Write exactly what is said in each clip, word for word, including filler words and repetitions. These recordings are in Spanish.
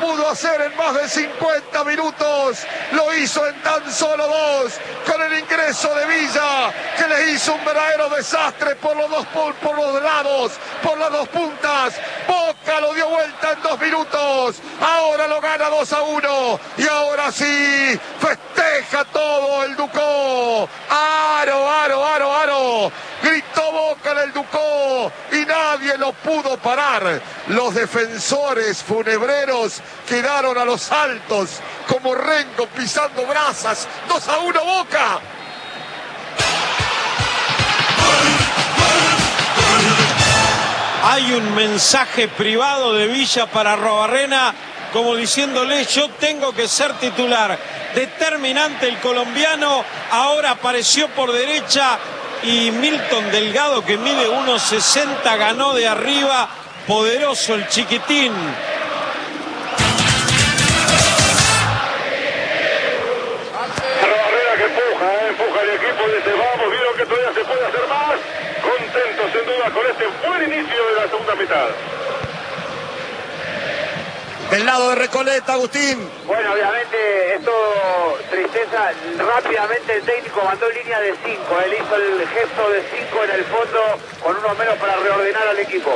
pudo hacer en más de cincuenta minutos, lo hizo en tan solo dos, con el ingreso de Villa, que le hizo un verdadero desastre por los dos por los lados, por las dos puntas. Boca lo dio vuelta en dos minutos, ahora lo gana dos a uno, y ahora sí, festeja todo el Ducó. Aro, aro, aro, aro, gritó Boca en el Ducó, y nadie lo pudo parar. Los defensores funebreros quedaron a los saltos, como Rengo pisando brasas. Dos a uno Boca. Hay un mensaje privado de Villa para Arruabarrena, como diciéndole: yo tengo que ser titular. Determinante el colombiano, ahora apareció por derecha, y Milton Delgado, que mide uno sesenta, ganó de arriba. Poderoso el chiquitín. Arruabarrena que empuja, eh, empuja el equipo y dice: vamos, vieron que todavía se puede hacer más. Contento sin duda con este buen inicio de la segunda mitad. Del lado de Recoleta, Agustín. Bueno, obviamente es todo tristeza. Rápidamente el técnico mandó línea de cinco. Él hizo el gesto de cinco en el fondo, con uno menos para reordenar al equipo.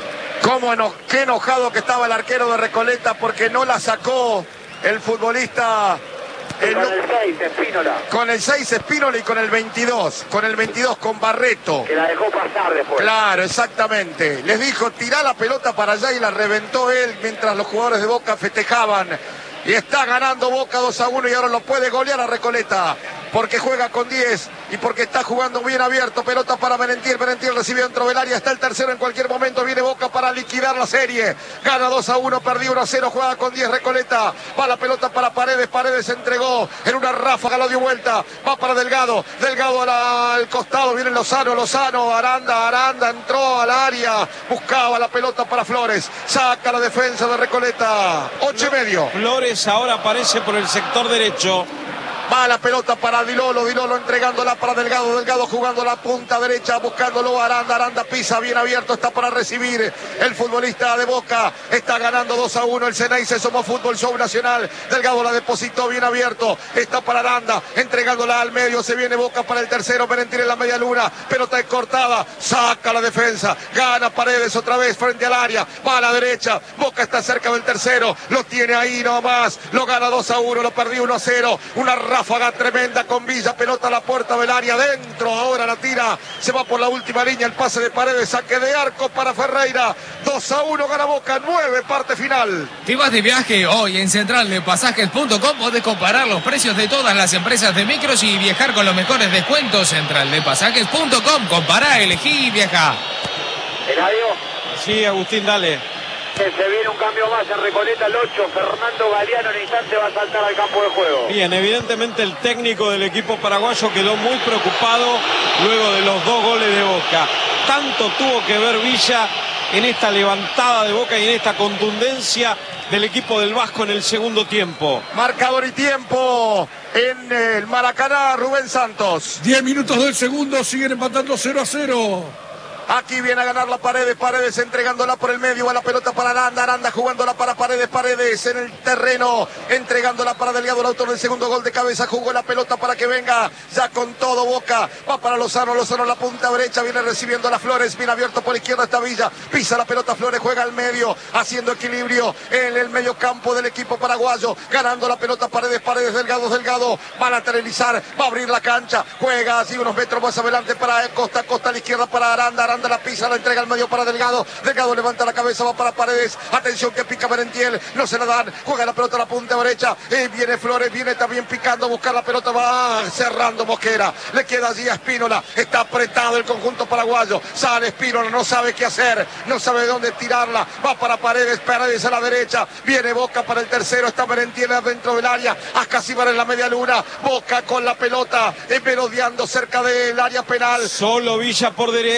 Cómo eno qué enojado que estaba el arquero de Recoleta, porque no la sacó el futbolista. El con no... el seis, Espínola. Con el seis, Espínola, y con el veintidós. Con el veintidós, con Barreto. Que la dejó pasar después. Claro, exactamente. Les dijo: tirá la pelota para allá, y la reventó él mientras los jugadores de Boca festejaban. Y está ganando Boca dos a uno, y ahora lo puede golear a Recoleta, porque juega con diez y porque está jugando bien abierto. Pelota para Merentiel, Merentiel recibió dentro del área, está el tercero en cualquier momento, viene Boca para liquidar la serie. Gana dos a uno, perdió uno a cero, juega con diez Recoleta. Va la pelota para Paredes, Paredes entregó en una ráfaga, lo dio vuelta, va para Delgado, Delgado la, al costado, viene Lozano, Lozano, Aranda, Aranda entró al área, buscaba la pelota para Flores, saca la defensa de Recoleta. Ocho y medio. Flores ahora aparece por el sector derecho. Va la pelota para Dilolo, Dilolo entregándola para Delgado, Delgado jugando la punta derecha, buscándolo Aranda, Aranda pisa bien abierto, está para recibir el futbolista de Boca, está ganando dos a uno el Ceneice, Somos Fútbol Show Nacional. Delgado la depositó bien abierto, está para Aranda, entregándola al medio, se viene Boca para el tercero, Merentiel en la media luna, pelota cortada, saca la defensa, gana Paredes otra vez frente al área, va a la derecha, Boca está cerca del tercero, lo tiene ahí nomás, lo gana dos a uno, lo perdió uno a cero, una ráfaga tremenda con Villa, pelota a la puerta del área, dentro, ahora la tira, se va por la última línea, el pase de Paredes, saque de arco para Ferreira, dos a uno gana Boca, nueve, parte final. Te vas de viaje hoy en central de pasajes punto com, podés comparar los precios de todas las empresas de micros y viajar con los mejores descuentos. central de pasajes punto com, compará, elegí y viaja. Eladio. Sí, Agustín, dale. Se viene un cambio más en Recoleta, el ocho, Fernando Galeano, en el instante va a saltar al campo de juego. Bien, evidentemente el técnico del equipo paraguayo quedó muy preocupado luego de los dos goles de Boca. Tanto tuvo que ver Villa en esta levantada de Boca y en esta contundencia del equipo del Vasco en el segundo tiempo. Marcador y tiempo en el Maracaná, Rubén Santos. diez minutos del segundo, siguen empatando cero a cero. Aquí viene a ganar la Paredes, Paredes entregándola por el medio, va la pelota para Aranda, Aranda jugándola para Paredes, Paredes en el terreno, entregándola para Delgado, el autor del segundo gol de cabeza, jugó la pelota para que venga, ya con todo Boca, va para Lozano, Lozano la punta derecha, viene recibiendo a las Flores, bien abierto por izquierda esta Villa, pisa la pelota Flores, juega al medio, haciendo equilibrio en el medio campo del equipo paraguayo, ganando la pelota Paredes, Paredes, Delgado, Delgado, va a lateralizar, va a abrir la cancha, juega así unos metros más adelante para Costa, Costa a la izquierda para Aranda, Aranda la pisa, la entrega al medio para Delgado, Delgado levanta la cabeza, va para Paredes, atención que pica Merentiel, no se la dan, juega la pelota a la punta derecha, y viene Flores, viene también picando a buscar la pelota, va cerrando Mosquera, le queda allí a Espínola, está apretado el conjunto paraguayo, sale Espínola, no sabe qué hacer, no sabe dónde tirarla, va para Paredes, Paredes a la derecha, viene Boca para el tercero, está Merentiel dentro del área, Ascasíbar en la media luna, Boca con la pelota, merodeando cerca del área penal. Solo Villa por, por izquierda.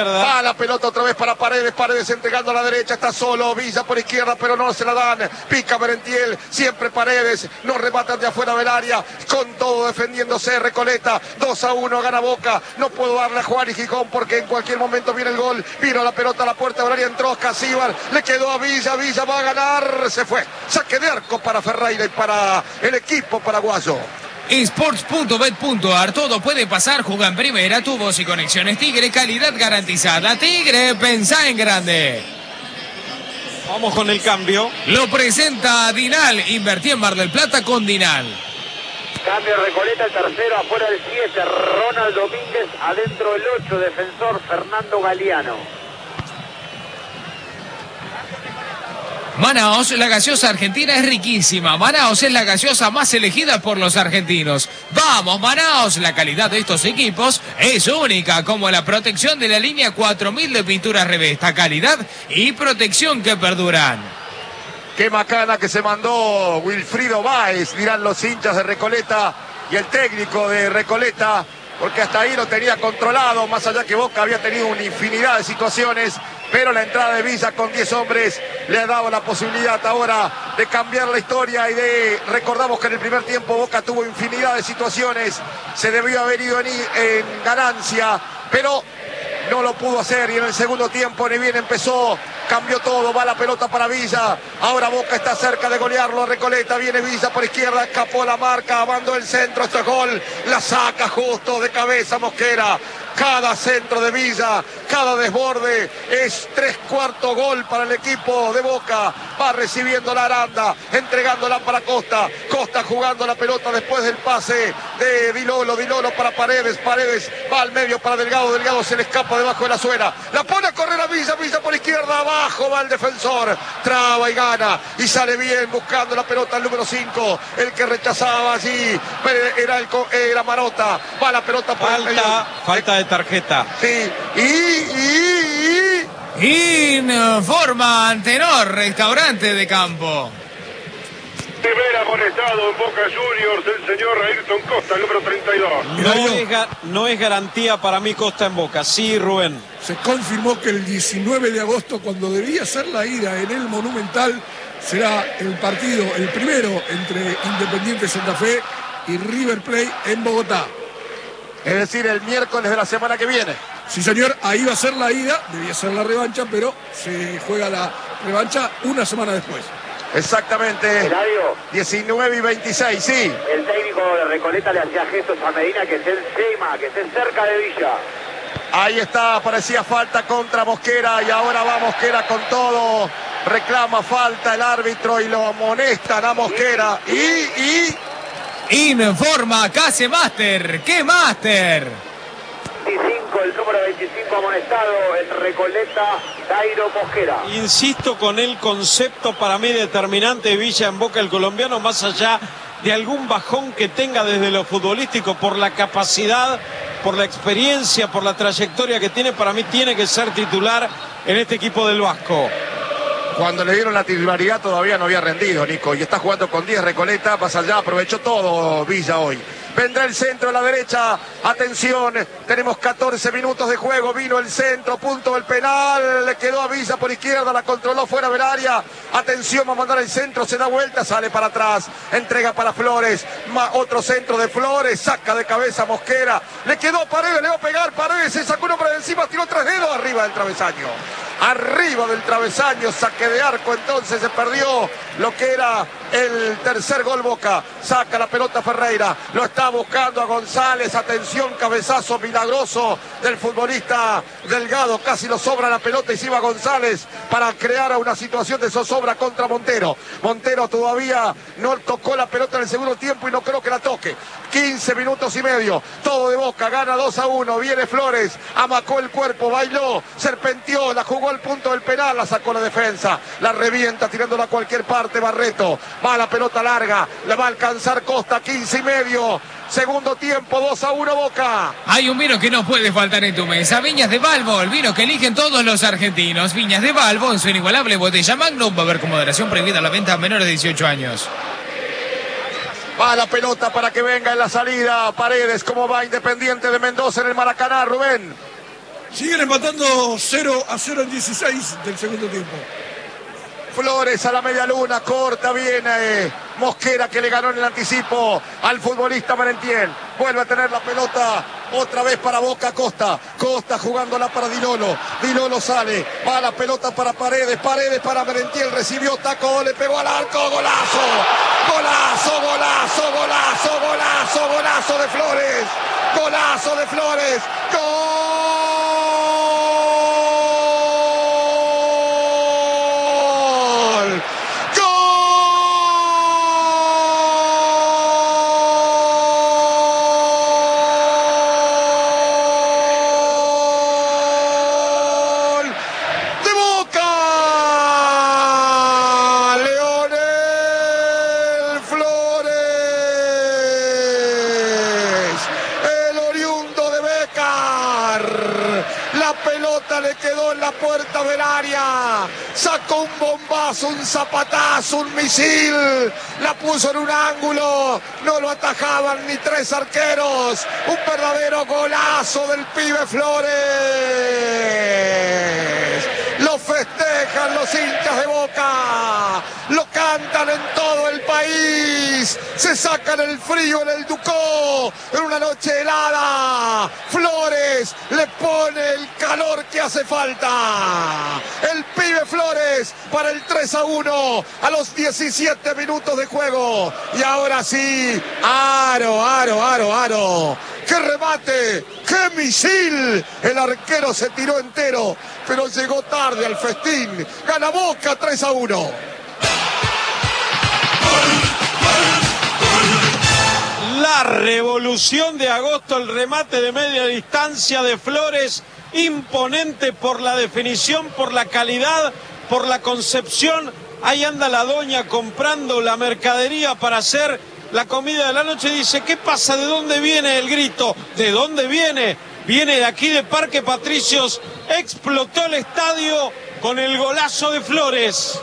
izquierda. Va la pelota otra vez para Paredes. Paredes entregando a la derecha. Está solo. Villa por izquierda, pero no se la dan. Pica Merentiel. Siempre Paredes. No rematan de afuera del área. Con todo defendiéndose Recoleta. dos a uno gana Boca. No puedo darle a Juan y Gijón porque en cualquier momento viene el gol. Vino la pelota a la puerta del área. Entró Casíbar. Le quedó a Villa. Villa va a ganar. Se fue. Saque de arco para Ferreira y para el equipo paraguayo. Sports punto bet punto ar, todo puede pasar, juega en primera, tubos y conexiones Tigre, calidad garantizada. Tigre, pensá en grande. Vamos con el cambio. Lo presenta Dinal, invertí en Mar del Plata con Dinal. Cambio Recoleta, el tercero, afuera el siete, Ronald Domínguez, adentro el ocho, defensor Fernando Galeano. Manaos, la gaseosa argentina es riquísima. Manaos es la gaseosa más elegida por los argentinos. ¡Vamos, Manaos! La calidad de estos equipos es única, como la protección de la línea cuatro mil de pinturas Revesta. Calidad y protección que perduran. Qué macana que se mandó Wilfrido Báez, dirán los hinchas de Recoleta y el técnico de Recoleta, porque hasta ahí lo tenía controlado, más allá que Boca había tenido una infinidad de situaciones, pero la entrada de Villa con diez hombres le ha dado la posibilidad ahora de cambiar la historia y de, recordamos que en el primer tiempo Boca tuvo infinidad de situaciones, se debió haber ido en, en ganancia, pero no lo pudo hacer y en el segundo tiempo ni bien empezó, cambió todo, va la pelota para Villa, ahora Boca está cerca de golearlo, Recoleta, viene Villa por izquierda, escapó la marca, mandó el centro, esto es gol, la saca justo de cabeza Mosquera. Cada centro de Villa, cada desborde es tres cuartos gol para el equipo de Boca. Va recibiendo la Aranda, entregándola para Costa. Costa jugando la pelota después del pase de Dilolo. Dilolo para Paredes. Paredes va al medio para Delgado. Delgado se le escapa debajo de la suela. La pone a correr a Villa. Villa por izquierda. Abajo va el defensor. Traba y gana. Y sale bien buscando la pelota el número cinco. El que rechazaba allí era, el, era Marota. Va la pelota por falta, el medio. Falta de tarjeta. Sí, y, y, y... Informa Antenor, restaurante de campo. Primer amonestado en Boca Juniors, el señor Ayrton Costa, número treinta y dos. No es, no es garantía para mí Costa en Boca. Sí, Rubén. Se confirmó que el diecinueve de agosto, cuando debía ser la ida en el Monumental, será el partido, el primero entre Independiente Santa Fe y River Plate en Bogotá. Es decir, el miércoles de la semana que viene. Sí, señor, ahí va a ser la ida, debía ser la revancha, pero se juega la revancha una semana después. Exactamente. Eladio, diecinueve y veintiséis, sí. el técnico de Recoleta le hacía gestos a Medina que esté encima, que esté cerca de Villa. Ahí está, parecía falta contra Mosquera y ahora va Mosquera con todo. Reclama falta el árbitro y lo amonestan a Mosquera. Y, y... Informa Case Master. ¿Qué Master? veinticinco, el número veinticinco amonestado, el Recoleta, Dairo Mosquera. Insisto con el concepto para mí determinante de Villa en Boca, el colombiano, más allá de algún bajón que tenga desde lo futbolístico, por la capacidad, por la experiencia, por la trayectoria que tiene, para mí tiene que ser titular en este equipo del Vasco. Cuando le dieron la titularidad todavía no había rendido, Nico, y está jugando con diez Recoleta, pasa allá, aprovechó todo Villa hoy. Vendrá el centro a la derecha, atención, tenemos catorce minutos de juego, vino el centro, punto del penal, le quedó a Villa por izquierda, la controló fuera del área, atención, va a mandar el centro, se da vuelta, sale para atrás, entrega para Flores, otro centro de Flores, saca de cabeza Mosquera, le quedó a Paredes, le va a pegar, Paredes se sacó uno para encima, tiró tres dedos arriba del travesaño. Arriba del travesaño, saque de arco, entonces se perdió lo que era el tercer gol Boca. Saca la pelota Ferreira, lo está buscando a González, atención, cabezazo milagroso del futbolista Delgado, casi lo sobra la pelota y se iba González para crear una situación de zozobra contra Montero. Montero todavía no tocó la pelota en el segundo tiempo y no creo que la toque. quince minutos y medio, todo de Boca, gana dos a uno, viene Flores, amacó el cuerpo, bailó, serpenteó, la jugó al punto del penal, la sacó la defensa, la revienta tirándola a cualquier parte Barreto, va la pelota larga, la va a alcanzar Costa, quince y medio, segundo tiempo, dos a uno Boca. Hay un vino que no puede faltar en tu mesa, Viñas de Balbo, el vino que eligen todos los argentinos. Viñas de Balbo, en su inigualable botella Magnum, va a haber con moderación prohibida la venta a menores de dieciocho años. Va la pelota para que venga en la salida Paredes. ¿Cómo va Independiente de Mendoza en el Maracaná, Rubén? Siguen empatando cero a cero en dieciséis del segundo tiempo. Flores a la media luna, corta, viene Mosquera que le ganó en el anticipo al futbolista Merentiel. Vuelve a tener la pelota otra vez para Boca. Costa, Costa jugándola para Dinolo. Dinolo sale, va la pelota para Paredes, Paredes para Merentiel, recibió taco, le pegó al arco, golazo, golazo, golazo, golazo, golazo, golazo de Flores, golazo de Flores, gol. Puerta del área, sacó un bombazo, un zapatazo, un misil, la puso en un ángulo, no lo atajaban ni tres arqueros, un verdadero golazo del pibe Flores. Lo festejan los hinchas de Boca, lo cantan en todo el país, se sacan el frío en el Ducó, en una noche helada. Flores le pone el calor que hace falta. El pibe Flores para el tres a uno a los diecisiete minutos de juego. Y ahora sí, aro, aro, aro, aro. ¡Qué remate! ¡Qué misil! El arquero se tiró entero, pero llegó tarde al festín. Gana Boca tres a uno. La revolución de agosto, el remate de media distancia de Flores, imponente por la definición, por la calidad, por la concepción. Ahí anda la doña comprando la mercadería para hacer la comida de la noche. Dice, ¿qué pasa? ¿De dónde viene el grito? ¿De dónde viene? Viene de aquí de Parque Patricios. Explotó el estadio con el golazo de Flores.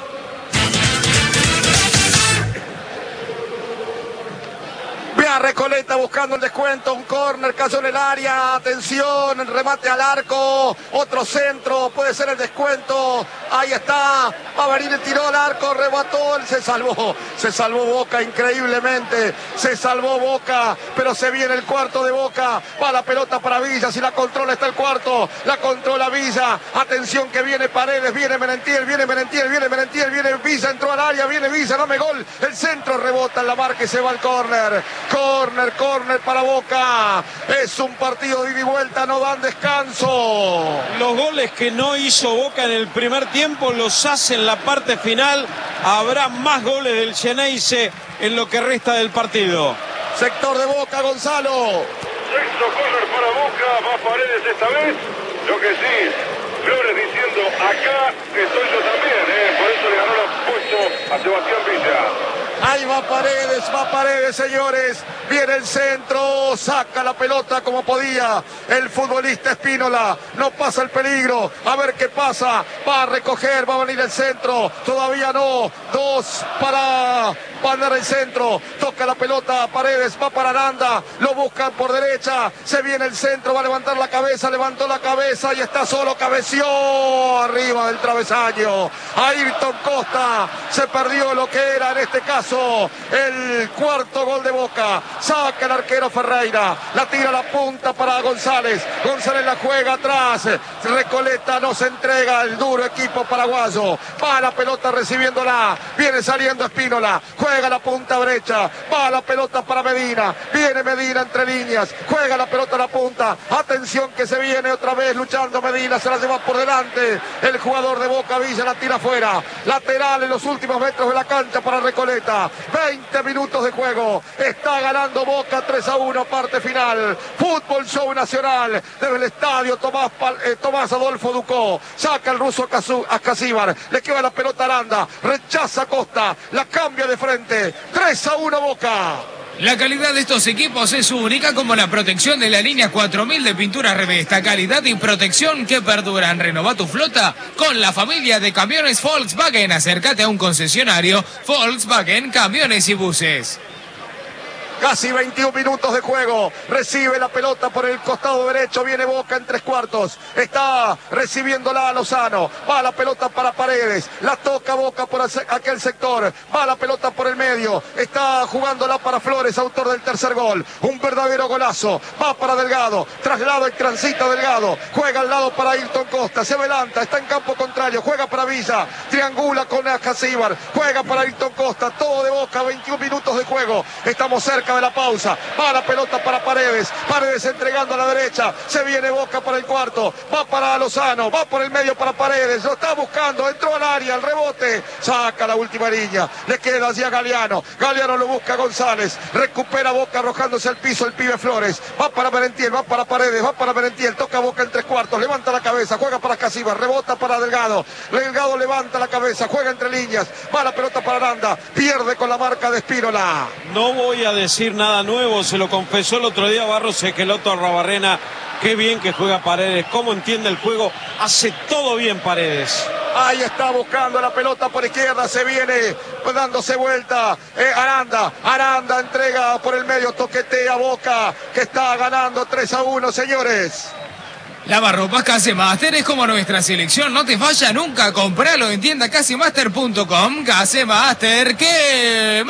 Vea Recoleta buscando el descuento, un córner, cayó en el área, atención, el remate al arco, otro centro, puede ser el descuento, ahí está, va a venir el tiro al arco, rebató, se salvó, se salvó Boca increíblemente, se salvó Boca, pero se viene el cuarto de Boca, va la pelota para Villa, si la controla está el cuarto, la controla Villa, atención que viene Paredes, viene Merentiel, viene Merentiel, viene Merentiel, viene Villa, entró al área, viene Villa, dame gol, el centro rebota en la marca y se va al córner. Córner, córner para Boca. Es un partido de ida y vuelta, no dan descanso. Los goles que no hizo Boca en el primer tiempo los hace en la parte final. Habrá más goles del Xeneize en lo que resta del partido. Sector de Boca, Gonzalo. Sexto córner para Boca, va Paredes esta vez. Lo que sí, Flores diciendo, acá estoy yo también, ¿eh? Por eso le ganó el puesto a Sebastián Villa. Ahí va Paredes, va Paredes, señores. Viene el centro, saca la pelota como podía. El futbolista Espínola, no pasa el peligro. A ver qué pasa. Va a recoger, va a venir el centro. Todavía no. Dos para mandar el centro. Toca la pelota Paredes, va para Aranda. Lo buscan por derecha. Se viene el centro, va a levantar la cabeza. Levantó la cabeza y está solo. Cabeció arriba del travesaño. Ayrton Costa se perdió lo que era en este caso el cuarto gol de Boca. Saca el arquero Ferreira, la tira a la punta para González. González la juega atrás. Recoleta no se entrega, el duro equipo paraguayo. Va la pelota recibiéndola. Viene saliendo Espínola. Juega la punta derecha. Va la pelota para Medina. Viene Medina entre líneas. Juega la pelota a la punta. Atención que se viene otra vez luchando Medina. Se la lleva por delante. El jugador de Boca, Villa, la tira afuera. Lateral en los últimos metros de la cancha para Recoleta. veinte minutos de juego. Está ganando Boca tres a uno, parte final. Fútbol Show Nacional desde el estadio Tomás, eh, Tomás Adolfo Ducó. Saca el ruso a Casíbar. Le queda la pelota a Aranda. Rechaza Costa. La cambia de frente. tres a uno Boca. La calidad de estos equipos es única, como la protección de la línea cuatro mil de pintura Revesta. Calidad y protección que perduran. Renova tu flota con la familia de camiones Volkswagen. Acércate a un concesionario Volkswagen Camiones y Buses. Casi veintiún minutos de juego. Recibe la pelota por el costado derecho. Viene Boca en tres cuartos. Está recibiéndola a Lozano. Va la pelota para Paredes. La toca Boca por aquel sector. Va la pelota por el medio. Está jugándola para Flores, autor del tercer gol. Un verdadero golazo. Va para Delgado. Traslado y transita Delgado. Juega al lado para Ayrton Costa. Se adelanta. Está en campo contrario. Juega para Villa. Triangula con Acasíbar. Juega para Ayrton Costa. Todo de Boca. veintiún minutos de juego. Estamos cerca de la pausa. Va la pelota para Paredes. Paredes entregando a la derecha. Se viene Boca para el cuarto. Va para Lozano. Va por el medio para Paredes. Lo está buscando. Entró al área. El rebote. Saca la última línea. Le queda hacia Galeano. Galeano lo busca González. Recupera Boca arrojándose al piso el pibe Flores. Va para Merentiel. Va para Paredes. Va para Merentiel. Toca Boca en tres cuartos. Levanta la cabeza. Juega para Casíbar. Rebota para Delgado. Delgado levanta la cabeza. Juega entre líneas. Va la pelota para Aranda. Pierde con la marca de Espínola. No voy a decir nada nuevo, se lo confesó el otro día Barros Esqueloto a Arrobarrena. Qué bien que juega Paredes, cómo entiende el juego, hace todo bien Paredes. Ahí está buscando la pelota por izquierda, se viene dándose vuelta. Eh, Aranda, Aranda entrega por el medio, toquetea Boca, que está ganando tres a uno, señores. Lavarropas Casemaster es como nuestra selección, no te falla nunca, compralo en tienda casemaster punto com. Casemaster, ¿qué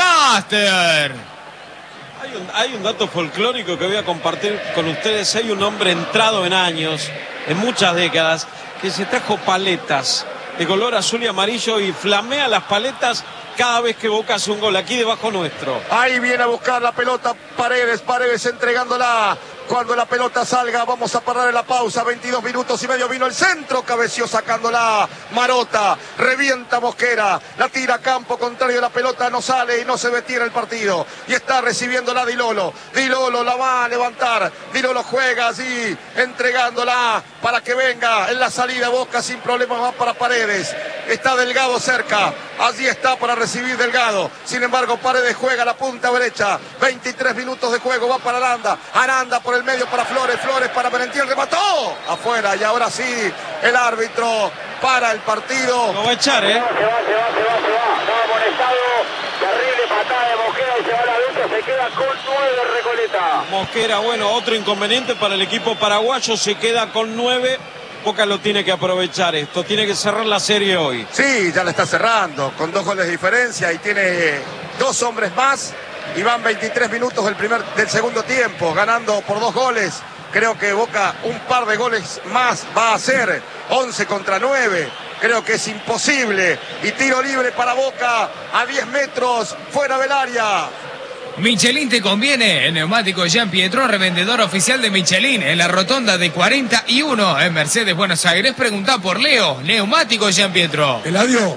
Master? Hay un, hay un dato folclórico que voy a compartir con ustedes. Hay un hombre entrado en años, en muchas décadas, que se trajo paletas de color azul y amarillo y flamea las paletas cada vez que Boca hace un gol, aquí debajo nuestro. Ahí viene a buscar la pelota Paredes, Paredes entregándola. Cuando la pelota salga, vamos a parar en la pausa. veintidós minutos y medio. Vino el centro, cabeció sacándola Marota. Revienta Mosquera. La tira a campo contrario. La pelota no sale y no se detiene el partido. Y está recibiéndola Di Lolo. Di Lolo la va a levantar. Di Lolo juega así, entregándola para que venga en la salida Boca sin problemas. Va para Paredes. Está Delgado cerca. Allí está para recibir Delgado. Sin embargo, Paredes juega la punta derecha. veintitrés minutos de juego. Va para Aranda. Aranda por el medio para Flores. Flores para Merentiel. Remató. Afuera. Y ahora sí, el árbitro para el partido. Lo va a echar, ¿eh? Se va, se va, se va, se va. Se va, estaba amonestado. Terrible patada de Mosquera y se va a la ducha. Se queda con nueve Recoleta. Mosquera, bueno, otro inconveniente para el equipo paraguayo. Se queda con nueve. Boca lo tiene que aprovechar esto, tiene que cerrar la serie hoy. Sí, ya la está cerrando, con dos goles de diferencia y tiene dos hombres más y van veintitrés minutos del, primer, del segundo tiempo, ganando por dos goles. Creo que Boca un par de goles más va a hacer, once contra nueve. Creo que es imposible. Y tiro libre para Boca a diez metros fuera del área. Michelin te conviene. El neumático Jean Pietro, revendedor oficial de Michelin, en la rotonda de cuarenta y uno en Mercedes, Buenos Aires. Preguntá por Leo. Neumático Jean Pietro. Eladio,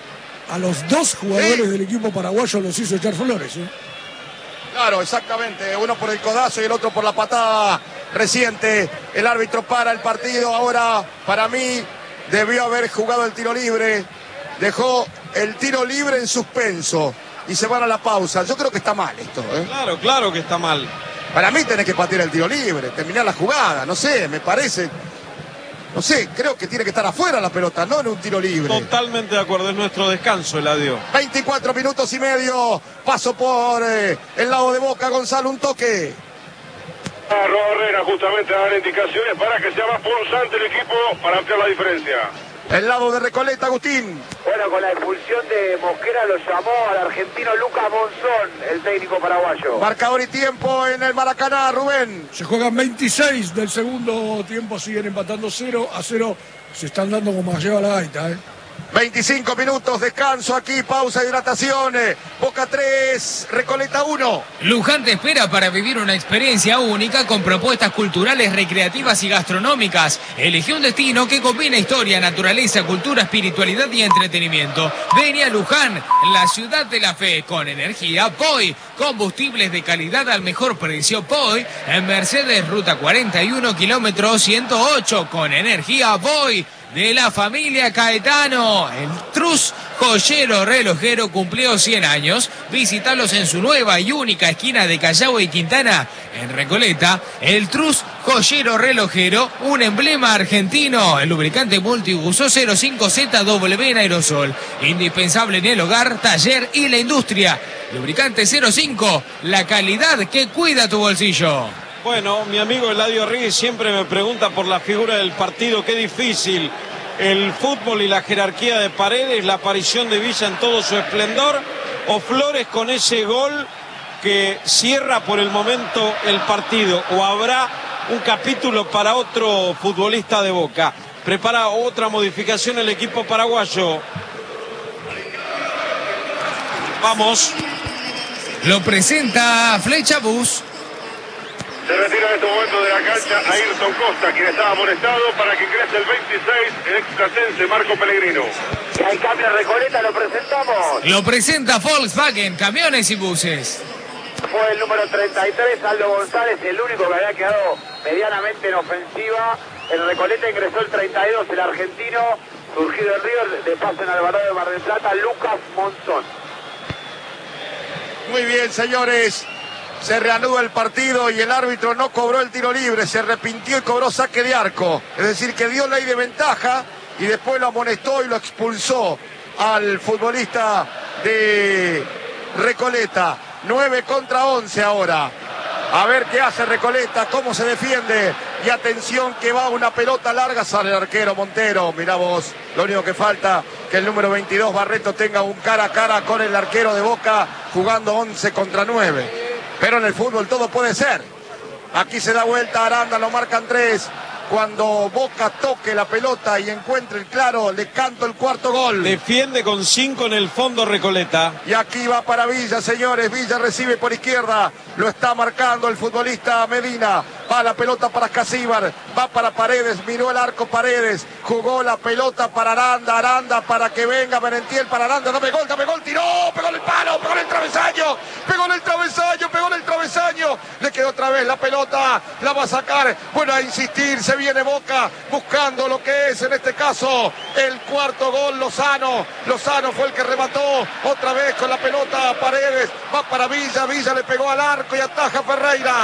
a los dos jugadores ¿Sí? del equipo paraguayo los hizo echar Flores, ¿eh? Claro, exactamente. Uno por el codazo y el otro por la patada reciente. El árbitro para el partido. Ahora, para mí, debió haber jugado el tiro libre. Dejó el tiro libre en suspenso. Y se van a la pausa. Yo creo que está mal esto, ¿eh? Claro, claro que está mal. Para mí tenés que patear el tiro libre, terminar la jugada, no sé, me parece. No sé, creo que tiene que estar afuera la pelota, no en un tiro libre. Totalmente de acuerdo, es nuestro descanso, Eladio. veinticuatro minutos y medio, paso por eh, el lado de Boca, Gonzalo, un toque. Arrobarrena justamente da las indicaciones para que sea más punzante el equipo para ampliar la diferencia. El lado de Recoleta, Agustín. Bueno, con la expulsión de Mosquera lo llamó al argentino Lucas Monzón, el técnico paraguayo. Marcador y tiempo en el Maracaná, Rubén. Se juegan veintiséis del segundo tiempo, siguen empatando cero a cero. Se están dando como lleva la gaita, ¿eh? veinticinco minutos, descanso aquí, pausa, hidratación. Boca tres, Recoleta uno. Luján te espera para vivir una experiencia única con propuestas culturales, recreativas y gastronómicas. Elige un destino que combina historia, naturaleza, cultura, espiritualidad y entretenimiento. Vení a Luján, la ciudad de la fe, con energía P O I. Combustibles de calidad al mejor precio P O I. En Mercedes, ruta cuarenta y uno, kilómetro ciento ocho, con energía P O I. de la familia Caetano. El Trus Joyero Relojero cumplió cien años. Visítalos en su nueva y única esquina de Callao y Quintana, en Recoleta. El Trus Joyero Relojero, un emblema argentino. El lubricante multiuso cero cinco Z W en aerosol. Indispensable en el hogar, taller y la industria. Lubricante cero cinco, la calidad que cuida tu bolsillo. Bueno, mi amigo Eladio Reyes siempre me pregunta por la figura del partido. Qué difícil el fútbol y la jerarquía de Paredes, la aparición de Villa en todo su esplendor, o Flores con ese gol que cierra por el momento el partido, o habrá un capítulo para otro futbolista de Boca. Prepara otra modificación el equipo paraguayo. Vamos. Lo presenta Flecha Bus. Se retira en este momento de la cancha Ayrton Costa, quien estaba amonestado, para que ingrese el veintiséis, el extrasense Marco Pellegrino. Hay cambio en Recoleta, lo presentamos. Lo presenta Volkswagen, camiones y buses. Fue el número treinta y tres, Aldo González, el único que había quedado medianamente en ofensiva. En Recoleta ingresó el treinta y dos, el argentino, surgido en River, de paso en Alvarado de Mar del Plata, Lucas Monzón. Muy bien, señores. Se reanuda el partido y el árbitro no cobró el tiro libre, se arrepintió y cobró saque de arco. Es decir, que dio ley de ventaja y después lo amonestó y lo expulsó al futbolista de Recoleta. nueve contra once ahora. A ver qué hace Recoleta, cómo se defiende. Y atención que va una pelota larga, sale el arquero Montero. Mirá vos, lo único que falta que el número veintidós Barreto tenga un cara a cara con el arquero de Boca, jugando once contra nueve. Pero en el fútbol todo puede ser. Aquí se da vuelta Aranda, lo marcan tres. Cuando Boca toque la pelota y encuentre el claro, le canto el cuarto gol. Defiende con cinco en el fondo Recoleta. Y aquí va para Villa, señores. Villa recibe por izquierda. Lo está marcando el futbolista Medina. Va la pelota para Casíbar. Va para Paredes. Miró el arco Paredes. Jugó la pelota para Aranda. Aranda para que venga Merentiel para Aranda. Dame gol, dame gol. Tiró. Pegó en el palo. Pegó en el travesaño. Pegó en el travesaño. Pegó en el travesaño. Le quedó otra vez la pelota. La va a sacar. Bueno, a insistir. Se viene Boca buscando lo que es en este caso el cuarto gol. Lozano. Lozano fue el que remató. Otra vez con la pelota Paredes. Va para Villa. Villa le pegó al arco y ataja Ferreira.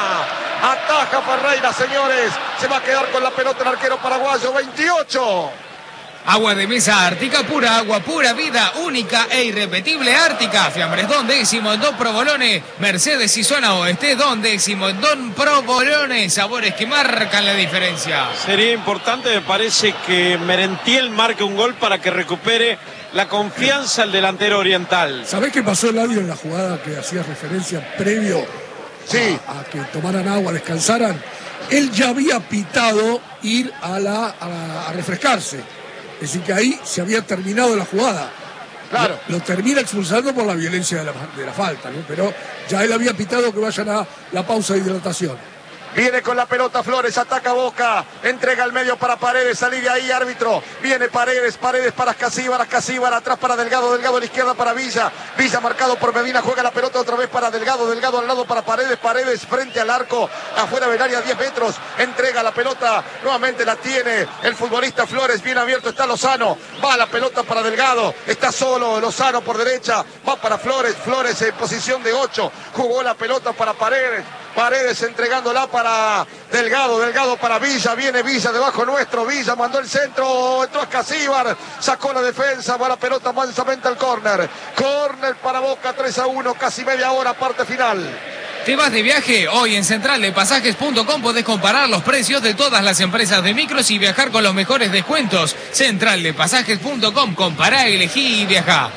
Ataja Ferreira, señores. Se va a quedar con la pelota el arquero paraguayo. veintiocho. Agua de mesa Ártica, pura agua, pura vida, única e irrepetible Ártica. Fiambres Don décimo en Don Provolone, Mercedes y zona oeste, Don décimo en Don Provolone. Sabores que marcan la diferencia. Sería importante, me parece, que Merentiel marque un gol para que recupere la confianza el delantero oriental. ¿Sabés qué pasó, Eladio, en la jugada que hacía referencia previo Sí. a, a que tomaran agua, descansaran? Él ya había pitado ir a, la, a, a refrescarse. Es decir, que ahí se había terminado la jugada. Claro. Lo, lo termina expulsando por la violencia de la, de la falta, ¿no? Pero ya él había pitado que vayan a la pausa de hidratación. Viene con la pelota Flores, ataca Boca, entrega al medio para Paredes, salí de ahí árbitro, viene Paredes, Paredes para Casíbar, Casíbar atrás para Delgado, Delgado a la izquierda para Villa, Villa marcado por Medina, juega la pelota otra vez para Delgado, Delgado al lado para Paredes, Paredes frente al arco, afuera del área diez metros, entrega la pelota, nuevamente la tiene el futbolista Flores, bien abierto está Lozano, va la pelota para Delgado, está solo Lozano por derecha, va para Flores, Flores en posición de ocho, jugó la pelota para Paredes, Paredes entregándola para Delgado, Delgado para Villa, viene Villa debajo nuestro, Villa mandó el centro, entró a Casíbar, sacó la defensa, va la pelota mansamente al córner, córner para Boca, tres a uno, casi media hora, parte final. ¿Te vas de viaje? Hoy en central de pasajes punto com podés comparar los precios de todas las empresas de micros y viajar con los mejores descuentos. central de pasajes punto com, compará, elegí y viajá.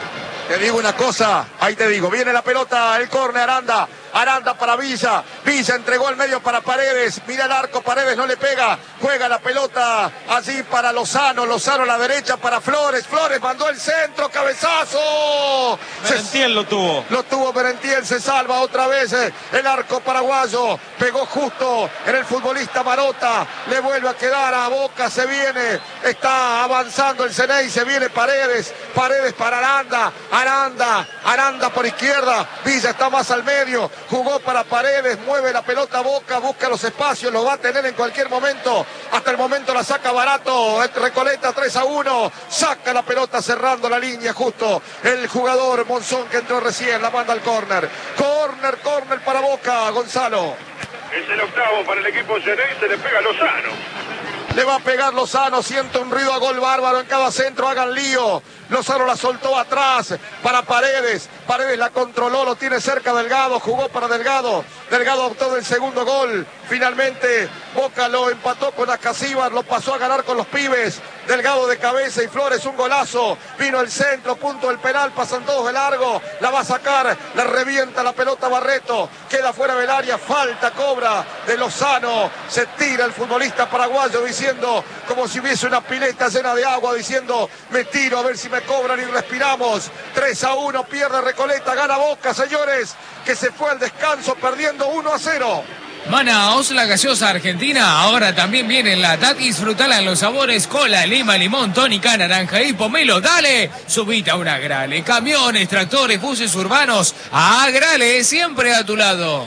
Te digo una cosa, ahí te digo, viene la pelota, el córner, Aranda, Aranda para Villa, Villa entregó el medio para Paredes, mira el arco, Paredes no le pega, juega la pelota allí para Lozano, Lozano a la derecha para Flores, Flores mandó el centro, cabezazo. Merentiel lo tuvo. Lo tuvo Merentiel, se salva otra vez eh, el arco paraguayo, pegó justo en el futbolista Marota, le vuelve a quedar a Boca, se viene, está avanzando el Ceney, se viene Paredes, Paredes para Aranda, Aranda, Aranda por izquierda, Villa está más al medio, jugó para Paredes, mueve la pelota Boca, busca los espacios, lo va a tener en cualquier momento, hasta el momento la saca barato, Recoleta tres a uno, saca la pelota cerrando la línea justo, el jugador Monzón que entró recién, la manda al córner, córner, córner para Boca, Gonzalo. Es el octavo para el equipo Ceney, se le pega Lozano. Le va a pegar Lozano, siente un ruido a gol bárbaro en cada centro, hagan lío. Lozano la soltó atrás para Paredes. Paredes la controló, lo tiene cerca Delgado, jugó para Delgado. Delgado optó del segundo gol. Finalmente Boca lo empató con Ascasíbar, lo pasó a ganar con los pibes. Delgado de cabeza y Flores, un golazo. Vino el centro, punto del penal, pasan todos de largo. La va a sacar, la revienta la pelota Barreto. Queda fuera del área, falta, cobra de Lozano. Se tira el futbolista paraguayo diciendo, como si hubiese una pileta llena de agua, diciendo, me tiro a ver si me cobran y respiramos. tres a uno, pierde Recoleta, gana Boca, señores, que se fue al descanso perdiendo uno a cero. Manaos, la gaseosa argentina, ahora también viene en lata. Disfrutala en los sabores cola, lima, limón, tónica, naranja y pomelo. Dale, subite a una Grale. Camiones, tractores, buses urbanos. A Grale, siempre a tu lado.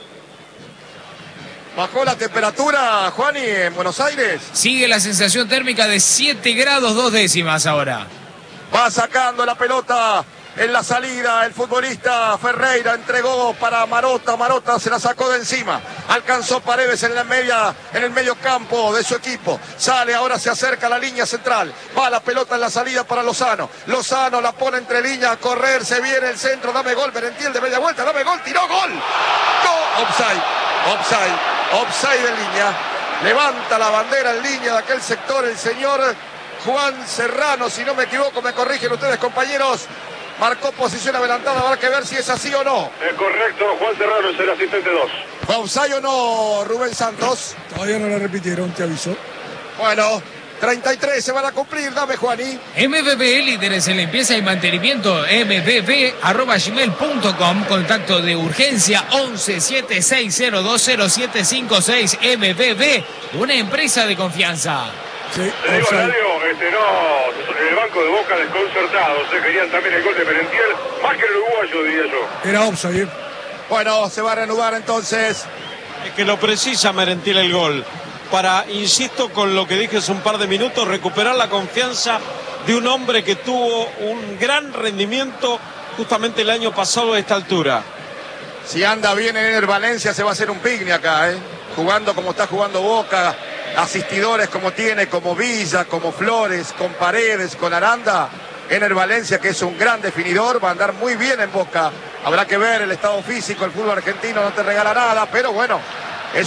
Bajó la temperatura, Juani, en Buenos Aires. Sigue la sensación térmica de siete grados dos décimas ahora. Va sacando la pelota en la salida el futbolista Ferreira, entregó para Marota, Marota se la sacó de encima, alcanzó Paredes en la media, en el medio campo de su equipo, sale, ahora se acerca a la línea central, va la pelota en la salida para Lozano, Lozano la pone entre líneas, a correr, se viene el centro, dame gol, Merentiel de media vuelta, dame gol, tiró gol, ¡gol! Offside, offside, offside en línea, levanta la bandera en línea de aquel sector el señor Juan Serrano, si no me equivoco, me corrigen ustedes compañeros. Marcó posición adelantada, habrá que ver si es así o no. Es correcto, Juan Serrano es el asistente dos. ¿Fue offside o no, Rubén Santos? Todavía no la repitieron, te aviso. Bueno, treinta y tres se van a cumplir, dame Juaní. M B B, líderes en limpieza y mantenimiento, m b b arroba gmail punto com, contacto de urgencia once siete seis cero dos cero siete cinco seis. M B B, una empresa de confianza. Sí, Te digo, Radio, este, no, en el banco de Boca desconcertados, se querían también el gol de Merentiel, más que el uruguayo, diría yo. era offside. Bueno, se va a reanudar entonces. Es que lo precisa Merentiel el gol. Para, insisto, con lo que dije hace un par de minutos, recuperar la confianza de un hombre que tuvo un gran rendimiento justamente el año pasado a esta altura. Si anda bien en el Valencia se va a hacer un picnic acá, ¿eh? Jugando como está jugando Boca, asistidores como tiene, como Villa, como Flores, con Paredes, con Aranda. Ener Valencia, que es un gran definidor, va a andar muy bien en Boca. Habrá que ver el estado físico, el fútbol argentino no te regala nada, pero bueno,